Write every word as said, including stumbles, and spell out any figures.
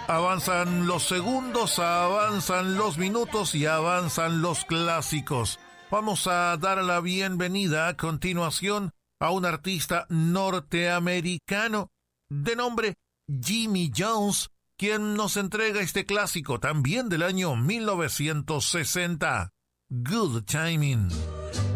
Avanzan los segundos, avanzan los minutos y avanzan los clásicos. Vamos a dar la bienvenida a continuación a un artista norteamericano de nombre Jimmy Jones, quien nos entrega este clásico también del año mil novecientos sesenta, Good Timing.